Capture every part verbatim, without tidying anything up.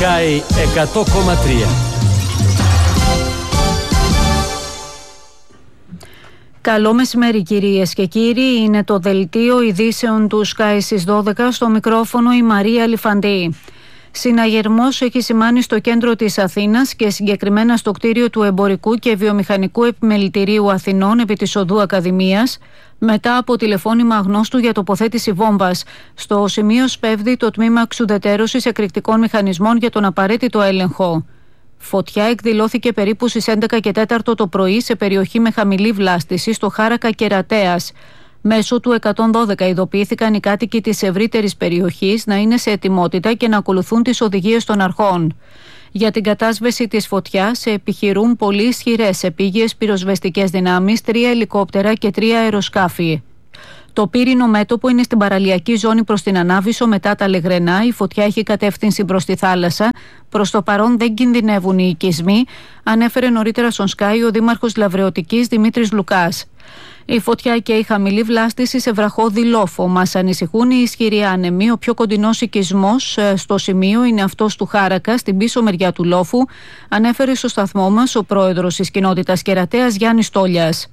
Sky εκατό κόμμα τρία. Καλό μεσημέρι κυρίες και κύριοι, είναι το δελτίο ειδήσεων του Sky στις δώδεκα, στο μικρόφωνο η Μαρία Λιφαντή. Συναγερμός έχει σημάνει στο κέντρο της Αθήνας και συγκεκριμένα στο κτίριο του Εμπορικού και Βιομηχανικού Επιμελητηρίου Αθηνών επί της Οδού Ακαδημίας, μετά από τηλεφώνημα αγνώστου για τοποθέτηση βόμβας. Στο σημείο σπέβδει το τμήμα εξουδετερώσης εκρηκτικών μηχανισμών για τον απαραίτητο έλεγχο. Φωτιά εκδηλώθηκε περίπου στις έντεκα και τέσσερα το πρωί σε περιοχή με χαμηλή βλάστηση στο Χάρακα Κερατέας. Μέσω του εκατόν δώδεκα ειδοποιήθηκαν οι κάτοικοι της ευρύτερης περιοχής να είναι σε ετοιμότητα και να ακολουθούν τις οδηγίες των αρχών. Για την κατάσβεση της φωτιάς επιχειρούν πολύ ισχυρές επίγειες πυροσβεστικές δυνάμεις, τρία ελικόπτερα και τρία αεροσκάφη. Το πύρινο μέτωπο είναι στην παραλιακή ζώνη προς την Ανάβησο μετά τα Λεγρενά. Η φωτιά έχει κατεύθυνση προς τη θάλασσα. Προς το παρόν δεν κινδυνεύουν οι οικισμοί, ανέφερε νωρίτερα στον Sky ο Δήμαρχος Λαβρεωτικής Δημήτρης Λουκάς. Η φωτιά και η χαμηλή βλάστηση σε βραχώδη λόφο. Μας ανησυχούν οι ισχυροί άνεμοι. Ο πιο κοντινός οικισμός στο σημείο είναι αυτός του Χάρακα, στην πίσω μεριά του λόφου, ανέφερε στο σταθμό μας ο πρόεδρος της κοινότητας Κερατέας Γιάννης Τόλιας.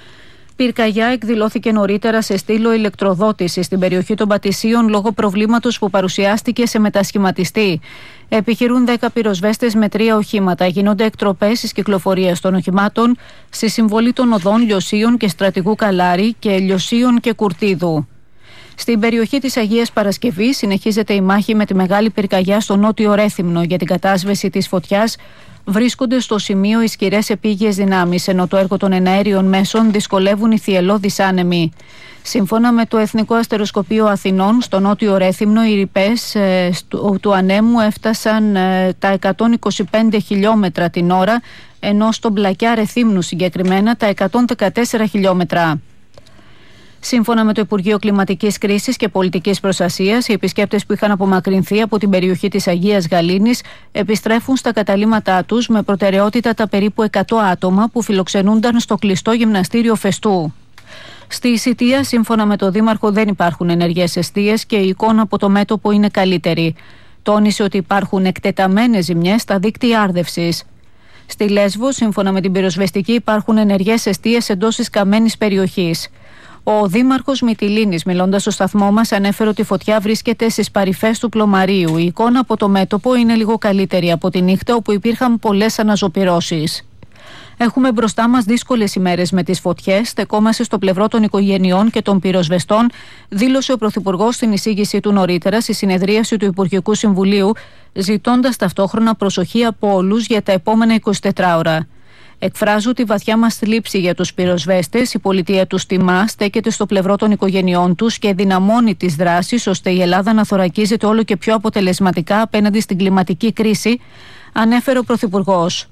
Πυρκαγιά εκδηλώθηκε νωρίτερα σε στήλο ηλεκτροδότηση στην περιοχή των Πατησίων λόγω προβλήματος που παρουσιάστηκε σε μετασχηματιστή. Επιχειρούν δέκα πυροσβέστες με τρία οχήματα. Γίνονται εκτροπές της κυκλοφορίας των οχημάτων στη συμβολή των οδών Λιωσίων και Στρατηγού Καλάρη και Λιωσίων και Κουρτίδου. Στην περιοχή της Αγίας Παρασκευής συνεχίζεται η μάχη με τη μεγάλη πυρκαγιά στο νότιο Ρέθυμνο. Για την κατάσβεση της φωτιάς βρίσκονται στο σημείο ισχυρές επίγειες δυνάμεις, ενώ το έργο των εναέριων μέσων δυσκολεύουν οι θυελλώδεις άνεμοι. Σύμφωνα με το Εθνικό Αστεροσκοπείο Αθηνών, στο νότιο Ρέθυμνο οι ρηπές ε, του, του ανέμου έφτασαν ε, τα εκατόν είκοσι πέντε χιλιόμετρα την ώρα, ενώ στον Πλακιά Ρεθύμνου συγκεκριμένα τα εκατόν δεκατέσσερα χιλιόμετρα. Σύμφωνα με το Υπουργείο Κλιματικής Κρίσης και Πολιτικής Προστασίας, οι επισκέπτες που είχαν απομακρυνθεί από την περιοχή της Αγίας Γαλήνης επιστρέφουν στα καταλύματά τους, με προτεραιότητα τα περίπου εκατό άτομα που φιλοξενούνταν στο κλειστό γυμναστήριο Φεστού. Στη Ισιτία, σύμφωνα με το Δήμαρχο, δεν υπάρχουν ενεργές εστίες και η εικόνα από το μέτωπο είναι καλύτερη. Τόνισε ότι υπάρχουν εκτεταμένες ζημιές στα δίκτυα άρδευσης. Στη Λέσβο, σύμφωνα με την πυροσβεστική, υπάρχουν ενεργές εστίες εντός της καμένης περιοχής. Ο Δήμαρχος Μυτιλήνης, μιλώντας στο σταθμό μας, ανέφερε ότι η φωτιά βρίσκεται στις παρυφές του Πλωμαρίου. Η εικόνα από το μέτωπο είναι λίγο καλύτερη από τη νύχτα, όπου υπήρχαν πολλές αναζωπυρώσεις. Έχουμε μπροστά μας δύσκολες ημέρες με τις φωτιές. Στεκόμαστε στο πλευρό των οικογενειών και των πυροσβεστών, δήλωσε ο Πρωθυπουργός στην εισήγησή του νωρίτερα στη συνεδρίαση του Υπουργικού Συμβουλίου, ζητώντας ταυτόχρονα προσοχή από όλους για τα επόμενα εικοσιτέσσερις ώρα. Εκφράζω τη βαθιά μας θλίψη για τους πυροσβέστες. Η πολιτεία τους τιμά, στέκεται στο πλευρό των οικογενειών τους και δυναμώνει τις δράσεις ώστε η Ελλάδα να θωρακίζεται όλο και πιο αποτελεσματικά απέναντι στην κλιματική κρίση, ανέφερε ο Πρωθυπουργός.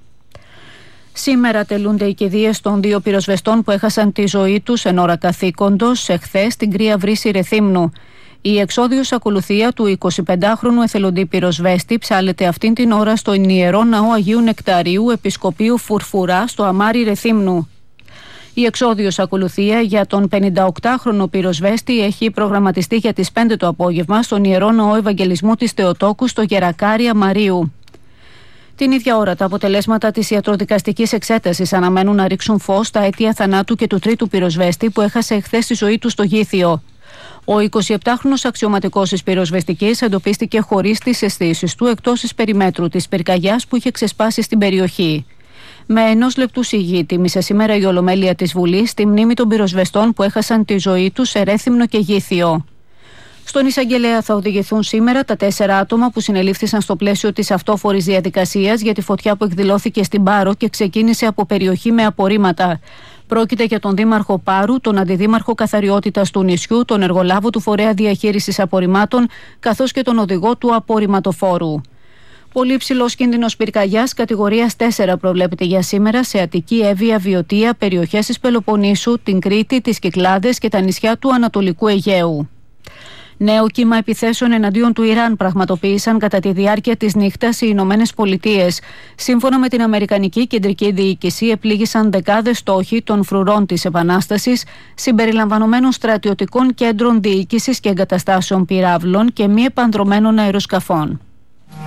Σήμερα τελούνται οι κηδείες των δύο πυροσβεστών που έχασαν τη ζωή τους εν ώρα καθήκοντος εχθές στην Κρύα Βρύση Ρεθύμνου. Η εξόδιος ακολουθία του εικοσιπεντάχρονου εθελοντή πυροσβέστη ψάλεται αυτήν την ώρα στο Ιερό Ναό Αγίου Νεκταρίου Επισκοπείου Φουρφουρά στο Αμάρι Ρεθύμνου. Η εξόδιος ακολουθία για τον πενηνταοκτάχρονο πυροσβέστη έχει προγραμματιστεί για τις πέντε το απόγευμα στον Ιερό Ναό Ευαγγελισμού της Θεοτόκου στο Γερακάρια Μαρίου. Την ίδια ώρα, τα αποτελέσματα της ιατροδικαστικής εξέτασης αναμένουν να ρίξουν φως στα αίτια θανάτου και του τρίτου πυροσβέστη που έχασε εχθές τη ζωή του στο Γήθιο. Ο εικοσιεπτάχρονος αξιωματικός της πυροσβεστικής εντοπίστηκε χωρίς τις αισθήσεις του εκτός της περιμέτρου της πυρκαγιάς που είχε ξεσπάσει στην περιοχή. Με ενός λεπτού σιγή τίμησε σήμερα η Ολομέλεια της Βουλής στη μνήμη των πυροσβεστών που έχασαν τη ζωή τους σε Ρέθυμνο και Γήθιο. Στον εισαγγελέα θα οδηγηθούν σήμερα τα τέσσερα άτομα που συνελήφθησαν στο πλαίσιο της αυτόφορης διαδικασίας για τη φωτιά που εκδηλώθηκε στην Πάρο και ξεκίνησε από περιοχή με απορρίμματα. Πρόκειται για τον Δήμαρχο Πάρου, τον Αντιδήμαρχο Καθαριότητας του νησιού, τον εργολάβο του Φορέα Διαχείρισης Απορριμμάτων, καθώς και τον οδηγό του απορριμματοφόρου. Πολύ ψηλός κίνδυνος πυρκαγιάς κατηγορίας τέσσερα προβλέπεται για σήμερα σε Αττική, Εύβοια, Βιωτία, περιοχές της Πελοποννήσου, την Κρήτη, τις Κυκλάδες και τα νησιά του Ανατολικού Αιγαίου. Νέο κύμα επιθέσεων εναντίον του Ιράν πραγματοποίησαν κατά τη διάρκεια της νύχτας οι Ηνωμένες Πολιτείες. Σύμφωνα με την Αμερικανική Κεντρική Διοίκηση, επλήγησαν δεκάδες στόχοι των φρουρών της Επανάστασης, συμπεριλαμβανομένων στρατιωτικών κέντρων διοίκησης και εγκαταστάσεων πυράβλων και μη επανδρωμένων αεροσκαφών.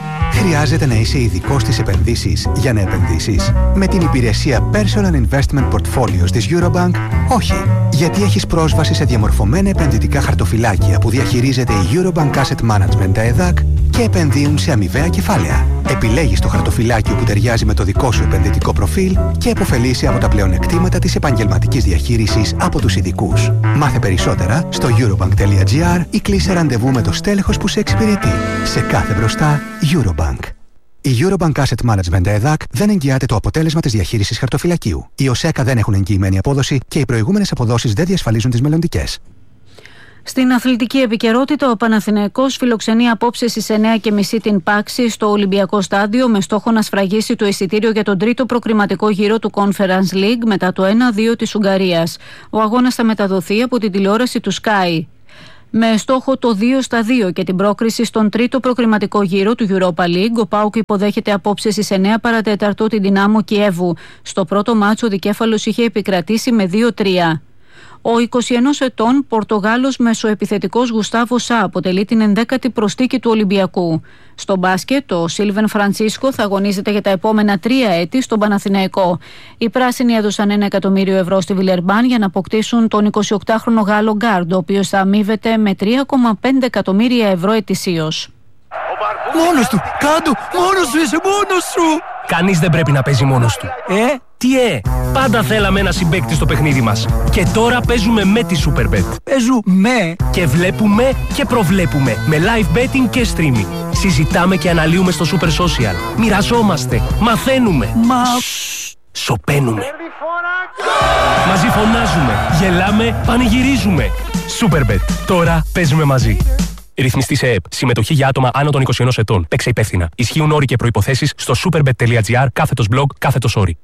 Χρειάζεται να είσαι ειδικός στις επενδύσεις για να επενδύσεις? Με την υπηρεσία Personal Investment Portfolios της Eurobank, όχι. Γιατί έχεις πρόσβαση σε διαμορφωμένα επενδυτικά χαρτοφυλάκια που διαχειρίζεται η Eurobank Asset Management τα ΕΔΑΚ και επενδύουν σε αμοιβαία κεφάλαια. Επιλέγεις το χαρτοφυλάκιο που ταιριάζει με το δικό σου επενδυτικό προφίλ και επωφελείσαι από τα πλεονεκτήματα της επαγγελματικής διαχείρισης από τους ειδικούς. Μάθε περισσότερα στο eurobank.gr ή κλείσε ραντεβού με το στέλεχος που σε εξυπηρετεί. Σε κάθε μπροστά, Eurobank. Η Eurobank Asset Management ΕΔΑΚ δεν εγγυάται το αποτέλεσμα της διαχείρισης χαρτοφυλακίου. Οι ΟΣΕΚΑ δεν έχουν εγγυημένη απόδοση και οι προηγούμενες αποδόσεις δεν διασφαλίζουν τις μελλοντικές. Στην αθλητική επικαιρότητα, ο Παναθηναϊκός φιλοξενεί απόψε στις εννιά και μισή την Πάξη στο Ολυμπιακό Στάδιο με στόχο να σφραγίσει το εισιτήριο για τον τρίτο προκριματικό γύρο του Conference League μετά το ένα δύο της Ουγγαρίας. Ο αγώνας θα μεταδοθεί από την τηλεόραση του Sky. Με στόχο το δύο στα δύο και την πρόκριση στον τρίτο προκριματικό γύρο του Europa League, ο ΠΑΟΚ υποδέχεται απόψε στις εννιά παρατέταρτο την Δυνάμο Κιέβου. Στο πρώτο μάτσο ο δικέφαλος είχε επικρατήσει με δύο τρία. Ο είκοσι ενός ετών Πορτογάλος μεσοεπιθετικός Γουστάβο Σα αποτελεί την ενδέκατη προστίκη του Ολυμπιακού. Στο μπάσκετ, ο Σίλβεν Φραντσίσκο θα αγωνίζεται για τα επόμενα τρία έτη στον Παναθηναϊκό. Οι πράσινοι έδωσαν ένα εκατομμύριο ευρώ στη Βιλερμπάν για να αποκτήσουν τον εικοσιοκτάχρονο Γάλλο γκάρντ, ο οποίος θα αμείβεται με τρία κόμμα πέντε εκατομμύρια ευρώ ετησίως. Μόνος του! Κάντο! Μόνος σου είσαι! Μόνος σου! Κανείς δεν πρέπει να παίζει μόνος του. Ε, τι ε! Πάντα θέλαμε ένα συμπαίκτη στο παιχνίδι μας. Και τώρα παίζουμε με τη Superbet. Παίζουμε! Και βλέπουμε και προβλέπουμε. Με live betting και streaming. Συζητάμε και αναλύουμε στο Super Social. Μοιραζόμαστε. Μαθαίνουμε. Μα... Σωπαίνουμε. Μαζί φωνάζουμε. Γελάμε. Πανηγυρίζουμε. Superbet. Τώρα παίζουμε μαζί. Ρυθμιστή σε ΕΕΠ. Συμμετοχή για άτομα άνω των είκοσι ενός ετών. Παίξε υπεύθυνα. Ισχύουν όροι και προϋποθέσεις στο superbet.gr κάθετος blog κάθετος όροι.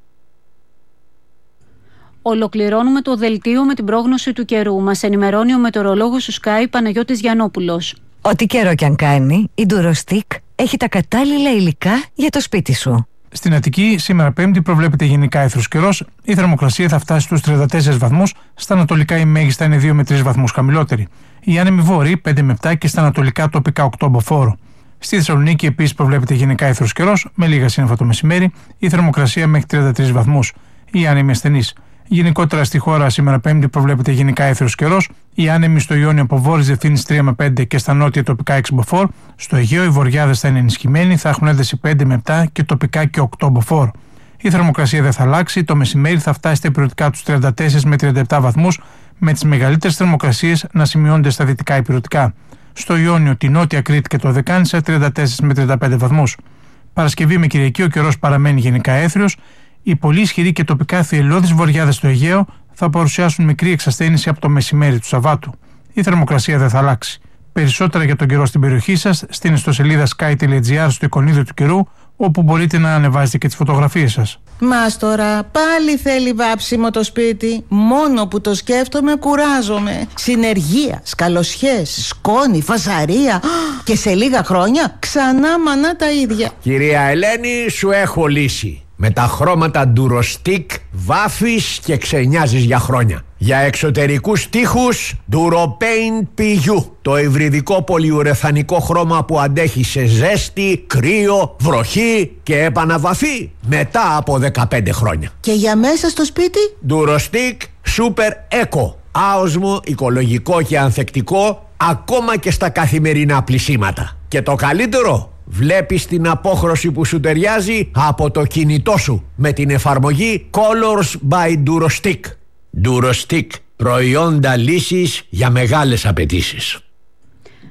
Ολοκληρώνουμε το δελτίο με την πρόγνωση του καιρού. Μας ενημερώνει ο μετεωρολόγος του Sky Παναγιώτης Γιαννόπουλος. Ό,τι καιρό κι αν κάνει, η Durostick έχει τα κατάλληλα υλικά για το σπίτι σου. Στην Αττική, σήμερα Πέμπτη, προβλέπεται γενικά αίθρος καιρός. Η θερμοκρασία θα φτάσει στους τριάντα τέσσερις βαθμούς. Στα ανατολικά η μέγιστα είναι δύο με τρεις βαθμούς χαμηλότερη. Η άνεμη βόρειη πέντε με επτά και στα ανατολικά τοπικά οκτώ μποφόρ. Στη Θεσσαλονίκη επίσης προβλέπεται γενικά αίθρος καιρός, με λίγα σύννεφα το μεσημέρι. Η θερμοκρασία μέχρι τριάντα τρεις βαθμούς. Η άνεμη ασθενής. Γενικότερα στη χώρα σήμερα Πέμπτη προβλέπεται γενικά αίθρος καιρός. Η άνεμη στο Ιόνιο από βόρειες διευθύνσεις τρία με πέντε και στα νότια τοπικά έξι μποφόρ. Στο Αιγαίο οι βορειάδες θα είναι ενισχυμένοι, θα έχουν ένταση πέντε με επτά και τοπικά και οκτώ μποφόρ. Η θερμοκρασία δεν θα αλλάξει, το μεσημέρι θα φτάσει στα ηπειρωτικά τους τριάντα τέσσερις με τριάντα επτά βαθμούς, με τις μεγαλύτερες θερμοκρασίες να σημειώνονται στα δυτικά ηπειρωτικά. Στο Ιόνιο, τη Νότια Κρήτη και το Δεκάνησα τριάντα τέσσερις με τριάντα πέντε βαθμούς. Παρασκευή με Κυριακή ο καιρός παραμένει γενικά έθριος. Οι πολύ ισχυροί και τοπικά θυελλώδεις βορειάδες στο Αιγαίο θα παρουσιάσουν μικρή εξασθένηση από το μεσημέρι του Σαββάτου. Η θερμοκρασία δεν θα αλλάξει. Περισσότερα για τον καιρό στην περιοχή σας στην ιστοσελίδα sky.gr στο εικονίδιο του καιρού, όπου μπορείτε να ανεβάζετε και τις φωτογραφίες σας. Μας τώρα πάλι θέλει βάψιμο το σπίτι. Μόνο που το σκέφτομαι κουράζομαι. Συνεργεία, σκαλοσιές, σκόνη, φασαρία. Και σε λίγα χρόνια ξανά μανά τα ίδια. Κυρία Ελένη, σου έχω λύση. Με τα χρώματα Durostick βάφεις και ξενιάζεις για χρόνια. Για εξωτερικούς τοίχους Duropaint πι γιου. Το υβριδικό πολυουρεθανικό χρώμα που αντέχει σε ζέστη, κρύο, βροχή και επαναβαφή μετά από δεκαπέντε χρόνια. Και για μέσα στο σπίτι Durostick Super Eco. Άοσμο, οικολογικό και ανθεκτικό ακόμα και στα καθημερινά πλυσίματα. Και το καλύτερο, βλέπεις την απόχρωση που σου ταιριάζει από το κινητό σου με την εφαρμογή Colors by Durostick. Durostick, προϊόντα λύσης για μεγάλες απαιτήσεις.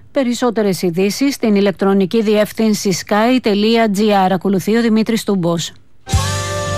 Περισσότερες ειδήσεις στην ηλεκτρονική διεύθυνση sky.gr. Ακολουθεί ο Δημήτρης Τούμπος.